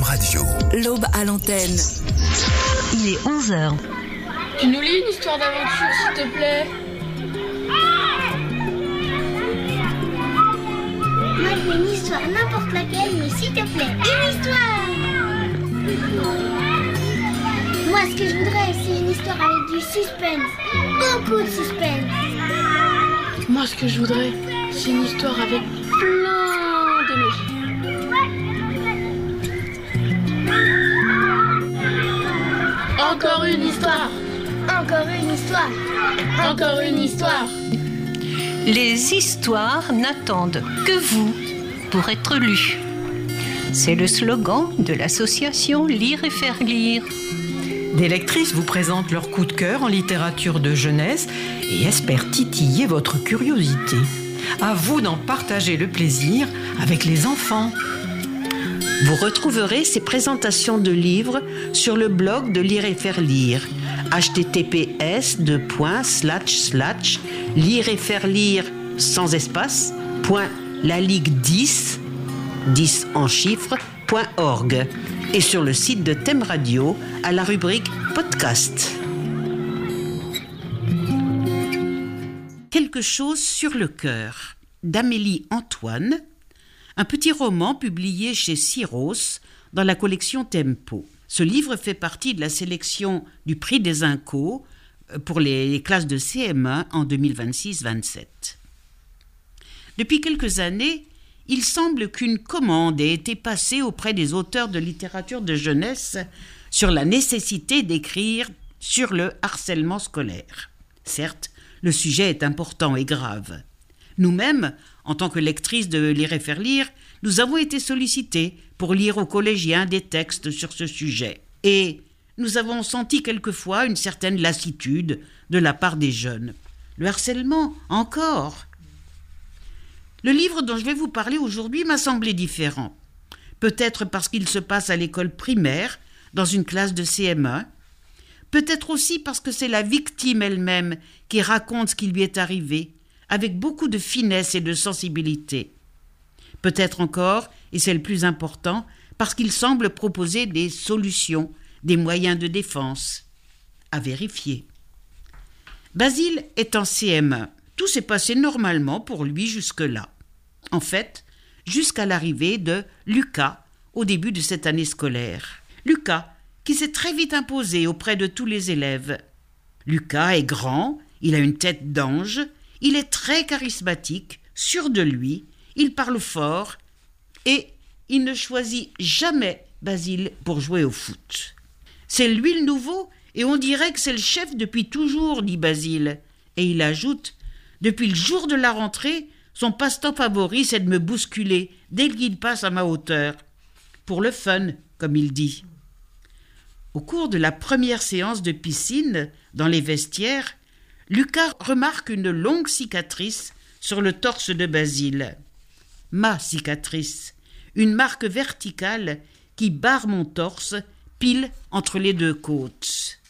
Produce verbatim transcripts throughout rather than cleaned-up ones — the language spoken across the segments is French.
Radio. L'aube à l'antenne. Il est onze heures. Tu nous lis une histoire d'aventure, s'il te plaît? Moi, je veux une histoire, n'importe laquelle, mais s'il te plaît, une histoire! Moi, ce que je voudrais, c'est une histoire avec du suspense. Beaucoup de suspense. Moi, ce que je voudrais, c'est une histoire avec plein d'émotions. Encore une histoire. Encore une histoire. Encore une histoire. Les histoires n'attendent que vous pour être lues. C'est le slogan de l'association Lire et Faire Lire. Des lectrices vous présentent leur coup de cœur en littérature de jeunesse et espèrent titiller votre curiosité. À vous d'en partager le plaisir avec les enfants. Vous retrouverez ces présentations de livres sur le blog de Lire et Faire Lire. h t t p s deux points slash slash lire et faire lire sans espace point la ligue dix dix en chiffres point org et sur le site de Thème Radio à la rubrique podcast. Quelque chose sur le cœur d'Amélie Antoine, un petit roman publié chez Syros dans la collection Tempo. Ce livre fait partie de la sélection du prix des Incos pour les classes de C M un en deux mille vingt-six vingt-sept. Depuis quelques années, il semble qu'une commande ait été passée auprès des auteurs de littérature de jeunesse sur la nécessité d'écrire sur le harcèlement scolaire. Certes, le sujet est important et grave. Nous-mêmes, en tant que lectrices de Lire et Faire Lire, nous avons été sollicités pour lire aux collégiens des textes sur ce sujet. Et nous avons senti quelquefois une certaine lassitude de la part des jeunes. Le harcèlement, encore. Le livre dont je vais vous parler aujourd'hui m'a semblé différent. Peut-être parce qu'il se passe à l'école primaire, dans une classe de C M un. Peut-être aussi parce que c'est la victime elle-même qui raconte ce qui lui est arrivé, avec beaucoup de finesse et de sensibilité. Peut-être encore, et c'est le plus important, parce qu'il semble proposer des solutions, des moyens de défense. À vérifier. Basile est en C M un. Tout s'est passé normalement pour lui jusque-là. En fait, jusqu'à l'arrivée de Lucas au début de cette année scolaire. Lucas, qui s'est très vite imposé auprès de tous les élèves. Lucas est grand, il a une tête d'ange, il est très charismatique, sûr de lui, il parle fort et il ne choisit jamais Basile pour jouer au foot. C'est lui le nouveau et on dirait que c'est le chef depuis toujours, dit Basile. Et il ajoute, depuis le jour de la rentrée, son passe-temps favori c'est de me bousculer dès qu'il passe à ma hauteur. Pour le fun, comme il dit. Au cours de la première séance de piscine, dans les vestiaires, Lucas remarque une longue cicatrice sur le torse de Basile. Ma cicatrice, une marque verticale qui barre mon torse, pile entre les deux côtes.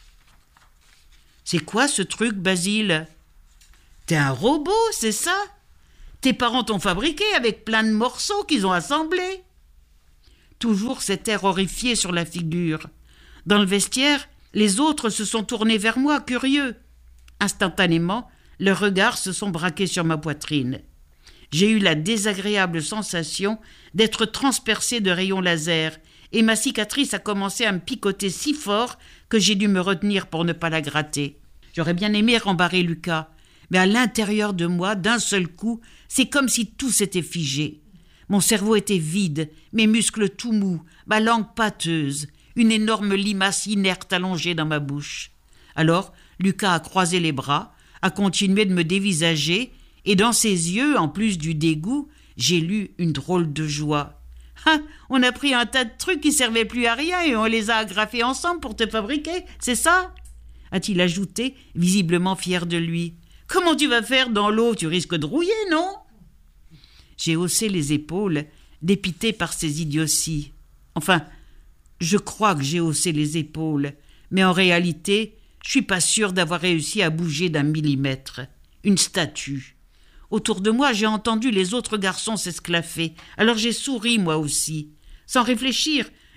C'est quoi ce truc, Basile? T'es un robot, c'est ça? Tes parents t'ont fabriqué avec plein de morceaux qu'ils ont assemblés. Toujours cet air horrifié sur la figure. Dans le vestiaire, les autres se sont tournés vers moi, curieux. Instantanément, leurs regards se sont braqués sur ma poitrine. J'ai eu la désagréable sensation d'être transpercée de rayons laser et ma cicatrice a commencé à me picoter si fort que j'ai dû me retenir pour ne pas la gratter. J'aurais bien aimé rembarrer Lucas, mais à l'intérieur de moi, d'un seul coup, c'est comme si tout s'était figé. Mon cerveau était vide, mes muscles tout mous, ma langue pâteuse, une énorme limace inerte allongée dans ma bouche. Alors, Lucas a croisé les bras, a continué de me dévisager, et dans ses yeux, en plus du dégoût, j'ai lu une drôle de joie. « Ah, on a pris un tas de trucs qui servaient plus à rien et on les a agrafés ensemble pour te fabriquer, c'est ça ?» a-t-il ajouté, visiblement fier de lui. « Comment tu vas faire dans l'eau? Tu risques de rouiller, non ?» J'ai haussé les épaules, dépité par ces idioties. Enfin, je crois que j'ai haussé les épaules, mais en réalité, je suis pas sûre d'avoir réussi à bouger d'un millimètre. Une statue. Autour de moi, j'ai entendu les autres garçons s'esclaffer, alors j'ai souri moi aussi. Sans réfléchir,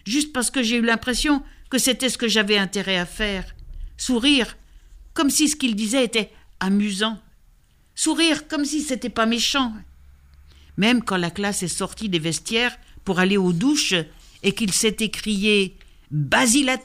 juste parce que j'ai eu l'impression que c'était ce que j'avais intérêt à faire. Sourire, comme si ce qu'il disait était amusant. Sourire, comme si c'était pas méchant. Même quand la classe est sortie des vestiaires pour aller aux douches et qu'il s'est écrié « Basilator »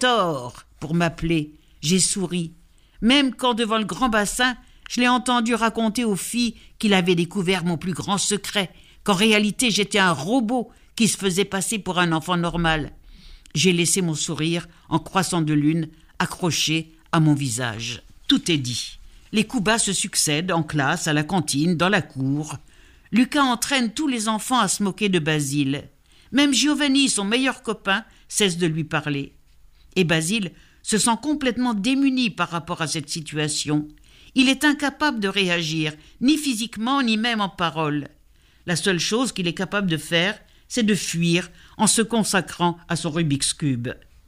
pour m'appeler, j'ai souri. Même quand devant le grand bassin, je l'ai entendu raconter aux filles qu'il avait découvert mon plus grand secret, qu'en réalité j'étais un robot qui se faisait passer pour un enfant normal. J'ai laissé mon sourire en croissant de lune accroché à mon visage. Tout est dit. Les coups bas se succèdent en classe, à la cantine, dans la cour. Lucas entraîne tous les enfants à se moquer de Basile. Même Giovanni, son meilleur copain, cesse de lui parler. Et Basile se sent complètement démuni par rapport à cette situation. Il est incapable de réagir, ni physiquement, ni même en parole. La seule chose qu'il est capable de faire, c'est de fuir en se consacrant à son Rubik's Cube.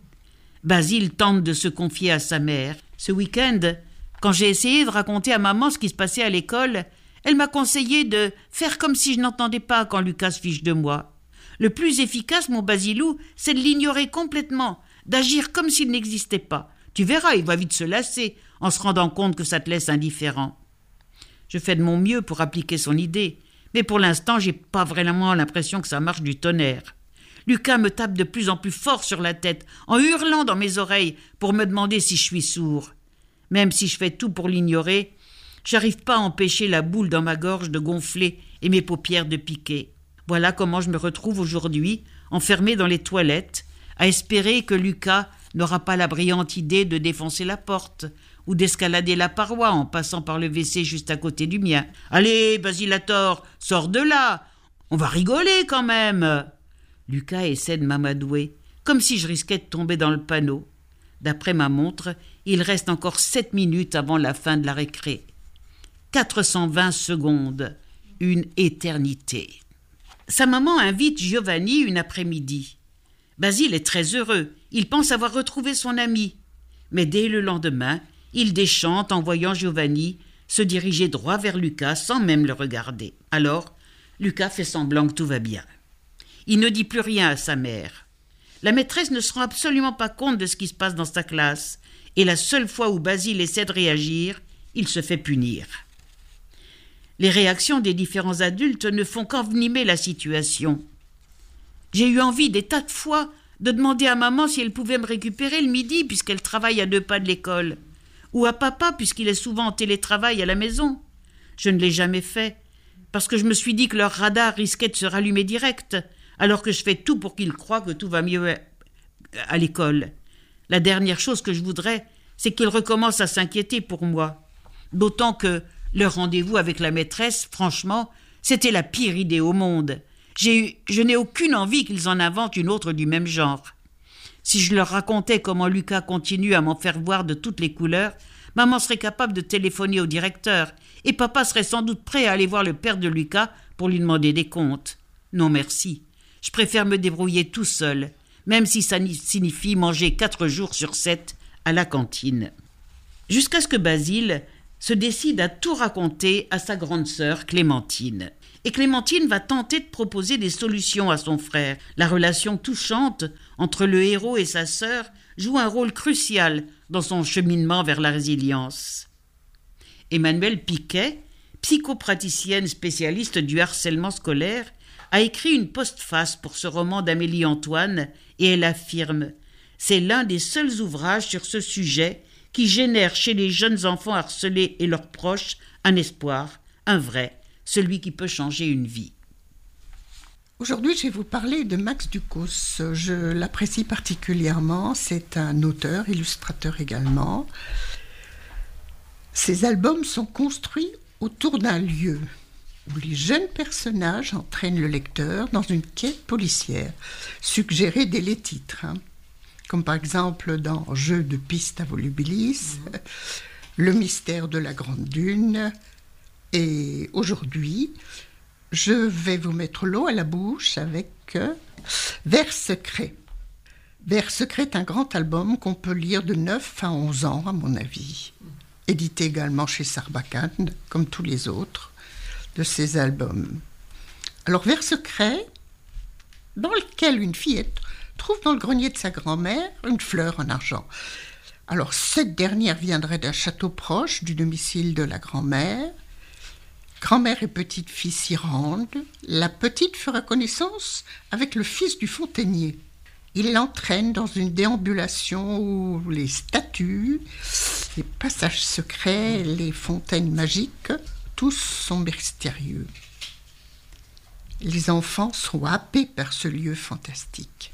Basile tente de se confier à sa mère. Ce week-end, quand j'ai essayé de raconter à maman ce qui se passait à l'école, elle m'a conseillé de faire comme si je n'entendais pas quand Lucas se fiche de moi. Le plus efficace, mon Basilou, c'est de l'ignorer complètement, d'agir comme s'il n'existait pas. Tu verras, il va vite se lasser en se rendant compte que ça te laisse indifférent. Je fais de mon mieux pour appliquer son idée, mais pour l'instant, j'ai pas vraiment l'impression que ça marche du tonnerre. Lucas me tape de plus en plus fort sur la tête, en hurlant dans mes oreilles pour me demander si je suis sourd. Même si je fais tout pour l'ignorer, j'arrive pas à empêcher la boule dans ma gorge de gonfler et mes paupières de piquer. Voilà comment je me retrouve aujourd'hui, enfermée dans les toilettes, à espérer que Lucas n'aura pas la brillante idée de défoncer la porte ou d'escalader la paroi en passant par le W C juste à côté du mien. « Allez, Basilator, sors de là, on va rigoler quand même !» Lucas essaie de m'amadouer, comme si je risquais de tomber dans le panneau. D'après ma montre, il reste encore sept minutes avant la fin de la récré. quatre cent vingt secondes, une éternité. Sa maman invite Giovanni une après-midi. Basile est très heureux, il pense avoir retrouvé son ami. Mais dès le lendemain, il déchante en voyant Giovanni se diriger droit vers Lucas sans même le regarder. Alors, Lucas fait semblant que tout va bien. Il ne dit plus rien à sa mère. La maîtresse ne se rend absolument pas compte de ce qui se passe dans sa classe, et la seule fois où Basile essaie de réagir, il se fait punir. Les réactions des différents adultes ne font qu'envenimer la situation. J'ai eu envie des tas de fois de demander à maman si elle pouvait me récupérer le midi puisqu'elle travaille à deux pas de l'école, ou à papa puisqu'il est souvent en télétravail à la maison. Je ne l'ai jamais fait, parce que je me suis dit que leur radar risquait de se rallumer direct, alors que je fais tout pour qu'ils croient que tout va mieux à l'école. La dernière chose que je voudrais, c'est qu'ils recommencent à s'inquiéter pour moi. D'autant que leur rendez-vous avec la maîtresse, franchement, c'était la pire idée au monde. J'ai eu, je n'ai aucune envie qu'ils en inventent une autre du même genre. Si je leur racontais comment Lucas continue à m'en faire voir de toutes les couleurs, maman serait capable de téléphoner au directeur et papa serait sans doute prêt à aller voir le père de Lucas pour lui demander des comptes. Non merci, je préfère me débrouiller tout seul, même si ça signifie manger quatre jours sur sept à la cantine. Jusqu'à ce que Basile se décide à tout raconter à sa grande sœur Clémentine. Et Clémentine va tenter de proposer des solutions à son frère. La relation touchante entre le héros et sa sœur joue un rôle crucial dans son cheminement vers la résilience. Emmanuelle Piquet, psychopraticienne spécialiste du harcèlement scolaire, a écrit une postface pour ce roman d'Amélie Antoine et elle affirme « C'est l'un des seuls ouvrages sur ce sujet qui génère chez les jeunes enfants harcelés et leurs proches un espoir, un vrai, celui qui peut changer une vie. » Aujourd'hui, je vais vous parler de Max Ducos. Je l'apprécie particulièrement. C'est un auteur, illustrateur également. Ses albums sont construits autour d'un lieu où les jeunes personnages entraînent le lecteur dans une quête policière, suggérée dès les titres, hein. Comme par exemple dans Jeu de piste à volubilis, mmh. Le mystère de la Grande Dune. Et aujourd'hui, je vais vous mettre l'eau à la bouche avec euh, Vers secret. Vers secret est un grand album qu'on peut lire de neuf à onze ans, à mon avis. Édité également chez Sarbacane, comme tous les autres de ces albums. Alors, Vers secret, dans lequel une fillette trouve dans le grenier de sa grand-mère une fleur en argent. Alors, cette dernière viendrait d'un château proche du domicile de la grand-mère. Grand-mère et petite-fille s'y rendent. La petite fera connaissance avec le fils du fontainier. Il l'entraîne dans une déambulation où les statues, les passages secrets, les fontaines magiques, tous sont mystérieux. Les enfants sont happés par ce lieu fantastique.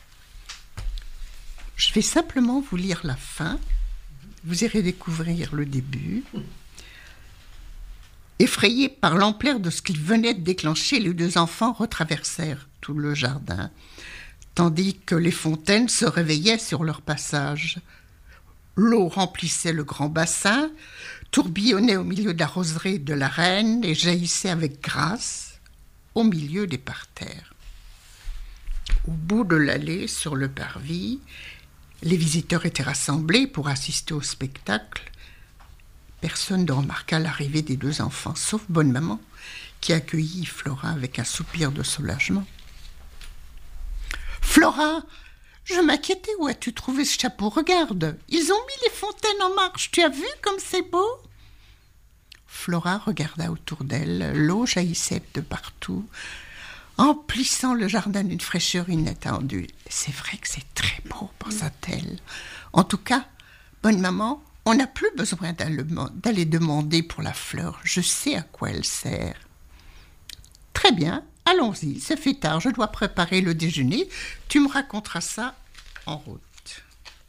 Je vais simplement vous lire la fin. Vous irez découvrir le début. Effrayés par l'ampleur de ce qu'ils venaient de déclencher, les deux enfants retraversèrent tout le jardin, tandis que les fontaines se réveillaient sur leur passage. L'eau remplissait le grand bassin, tourbillonnait au milieu de la roseraie de la reine et jaillissait avec grâce au milieu des parterres. Au bout de l'allée, sur le parvis, les visiteurs étaient rassemblés pour assister au spectacle. Personne ne remarqua l'arrivée des deux enfants, sauf Bonne Maman, qui accueillit Flora avec un soupir de soulagement. « Flora, je m'inquiétais, où as-tu trouvé ce chapeau ? Regarde, ils ont mis les fontaines en marche, tu as vu comme c'est beau ?» Flora regarda autour d'elle, l'eau jaillissait de partout, emplissant le jardin d'une fraîcheur inattendue. « C'est vrai que c'est très beau, pensa-t-elle. En tout cas, Bonne Maman, on n'a plus besoin d'aller demander pour la fleur. Je sais à quoi elle sert. » « Très bien, allons-y, ça fait tard, je dois préparer le déjeuner. Tu me raconteras ça en route. »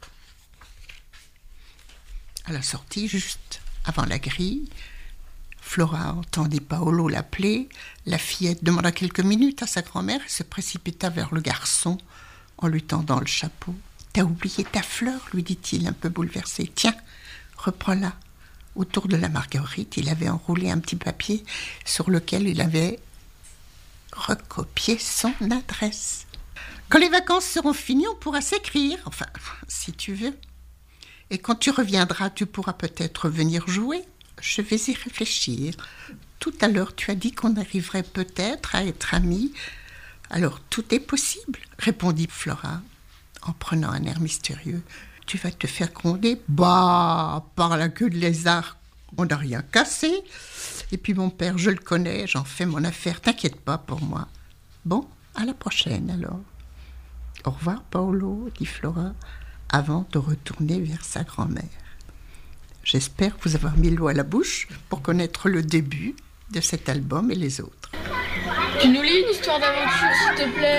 À la sortie, juste avant la grille, Flora entendit Paolo l'appeler. La fillette demanda quelques minutes à sa grand-mère et se précipita vers le garçon en lui tendant le chapeau. « T'as oublié ta fleur ?» lui dit-il, un peu bouleversé. « Tiens, reprends-la. » Autour de la marguerite, il avait enroulé un petit papier sur lequel il avait recopié son adresse. « Quand les vacances seront finies, on pourra s'écrire. Enfin, si tu veux. Et quand tu reviendras, tu pourras peut-être venir jouer. Je vais y réfléchir. Tout à l'heure, tu as dit qu'on arriverait peut-être à être amis. Alors, tout est possible, répondit Flora, en prenant un air mystérieux. Tu vas te faire gronder ? Bah, par la queue de lézard, on n'a rien cassé. Et puis mon père, je le connais, j'en fais mon affaire, t'inquiète pas pour moi. Bon, à la prochaine alors. Au revoir, Paolo, dit Flora, avant de retourner vers sa grand-mère. J'espère vous avoir mis l'eau à la bouche pour connaître le début de cet album et les autres. Tu nous lis une histoire d'aventure, s'il te plaît ?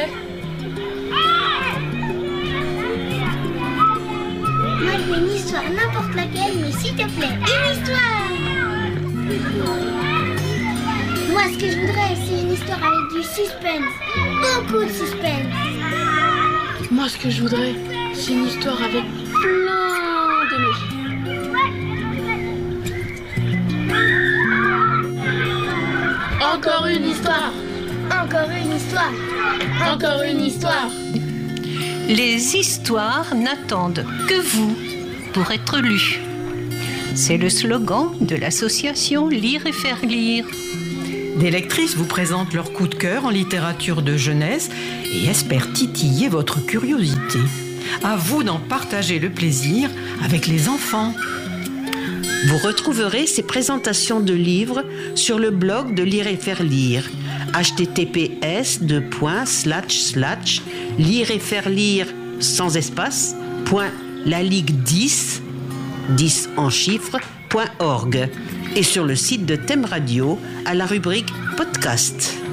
Moi, je veux une histoire, n'importe laquelle, mais s'il te plaît, une histoire. Moi, ce que je voudrais, c'est une histoire avec du suspense. Beaucoup de suspense. Moi, ce que je voudrais, c'est une histoire avec plein de magie. Encore une histoire. Encore une histoire. Encore une histoire. Les histoires n'attendent que vous pour être lues. C'est le slogan de l'association Lire et faire lire. Des lectrices vous présentent leur coup de cœur en littérature de jeunesse et espèrent titiller votre curiosité. À vous d'en partager le plaisir avec les enfants. Vous retrouverez ces présentations de livres sur le blog de Lire et faire lire. h t t p s deux points slash slash lire et faire lire sans espace point la ligue dix dix en chiffres point org et sur le site de Thème Radio à la rubrique podcast.